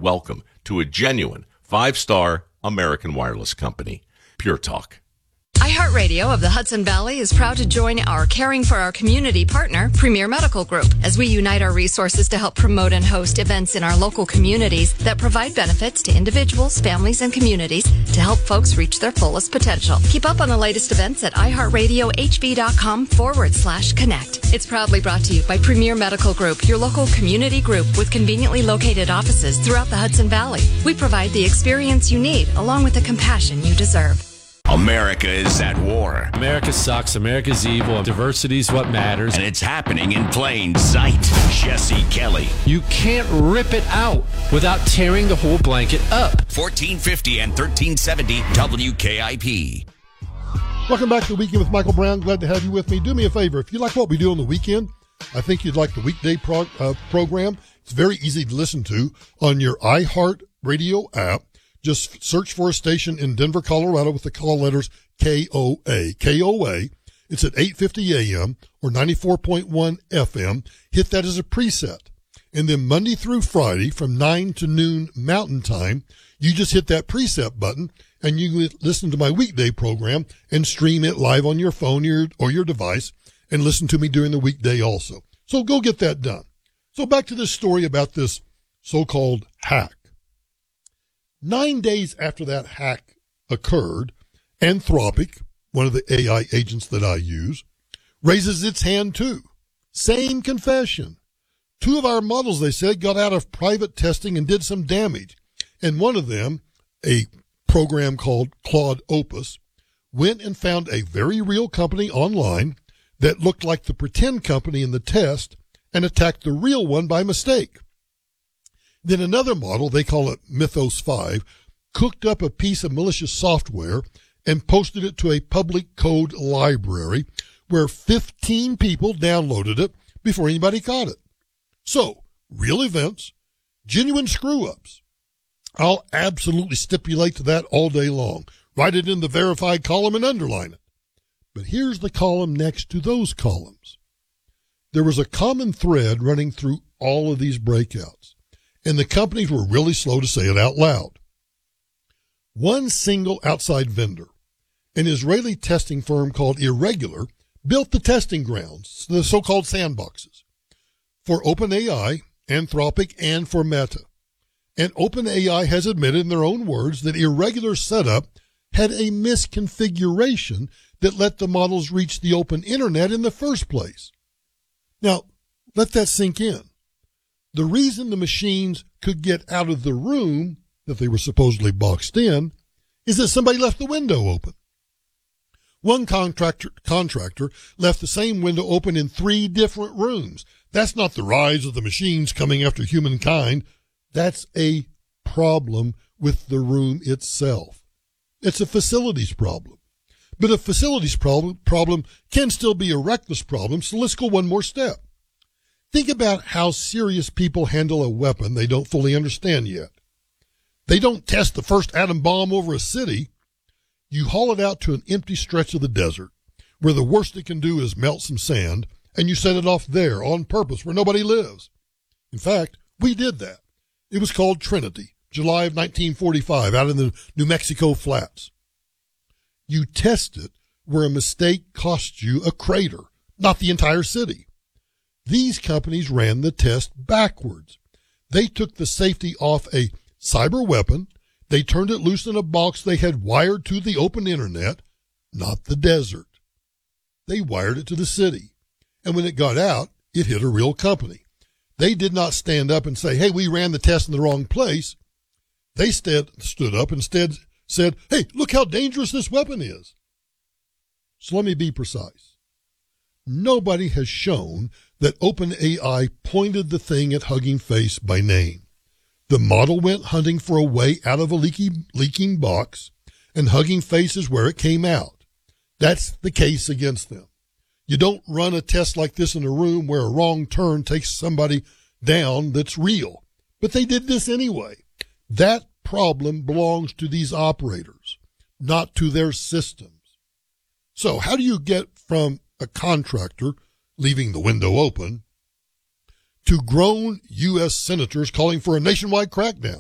welcome to a genuine 5-star American wireless company. Pure Talk. iHeartRadio of the Hudson Valley is proud to join our Caring for Our Community partner, Premier Medical Group, as we unite our resources to help promote and host events in our local communities that provide benefits to individuals, families, and communities to help folks reach their fullest potential. Keep up on the latest events at iHeartRadioHV.com/connect. It's proudly brought to you by Premier Medical Group, your local community group with conveniently located offices throughout the Hudson Valley. We provide the experience you need along with the compassion you deserve. America is at war. America sucks. America's evil. Diversity's what matters. And it's happening in plain sight. Jesse Kelly. You can't rip it out without tearing the whole blanket up. 1450 and 1370 WKIP. Welcome back to The Weekend with Michael Brown. Glad to have you with me. Do me a favor. If you like what we do on the weekend, I think you'd like the weekday program. It's very easy to listen to on your iHeartRadio app. Just search for a station in Denver, Colorado with the call letters KOA. KOA. It's at 8:50 a.m. or 94.1 FM. Hit that as a preset. And then Monday through Friday from 9 to noon Mountain Time, you just hit that preset button and you listen to my weekday program and stream it live on your phone or your device and listen to me during the weekday also. So go get that done. So back to this story about this so-called hack. 9 days after that hack occurred, Anthropic, one of the AI agents that I use, raises its hand too. Same confession. 2 of our models, they said, got out of private testing and did some damage. And one of them, a program called Claude Opus, went and found a very real company online that looked like the pretend company in the test and attacked the real one by mistake. Then another model, they call it Mythos 5, cooked up a piece of malicious software and posted it to a public code library where 15 people downloaded it before anybody caught it. So, real events, genuine screw-ups. I'll absolutely stipulate to that all day long. Write it in the verified column and underline it. But here's the column next to those columns. There was a common thread running through all of these breakouts. And the companies were really slow to say it out loud. One single outside vendor, an Israeli testing firm called Irregular, built the testing grounds, the so-called sandboxes, for OpenAI, Anthropic, and for Meta. And OpenAI has admitted in their own words that Irregular setup had a misconfiguration that let the models reach the open internet in the first place. Now, let that sink in. The reason the machines could get out of the room that they were supposedly boxed in is that somebody left the window open. One contractor left the same window open in 3 different rooms. That's not the rise of the machines coming after humankind. That's a problem with the room itself. It's a facilities problem. But a facilities problem can still be a reckless problem, so let's go one more step. Think about how serious people handle a weapon they don't fully understand yet. They don't test the first atom bomb over a city. You haul it out to an empty stretch of the desert where the worst it can do is melt some sand, and you set it off there on purpose where nobody lives. In fact, we did that. It was called Trinity, July of 1945, out in the New Mexico flats. You test it where a mistake costs you a crater, not the entire city. These companies ran the test backwards. They took the safety off a cyber weapon. They turned it loose in a box they had wired to the open internet, not the desert. They wired it to the city. And when it got out, it hit a real company. They did not stand up and say, hey, we ran the test in the wrong place. They stood up and instead said, hey, look how dangerous this weapon is. So let me be precise. Nobody has shown that OpenAI pointed the thing at Hugging Face by name. The model went hunting for a way out of a leaking box, and Hugging Face is where it came out. That's the case against them. You don't run a test like this in a room where a wrong turn takes somebody down that's real. But they did this anyway. That problem belongs to these operators, not to their systems. So how do you get from a contractor leaving the window open to grown U.S. senators calling for a nationwide crackdown?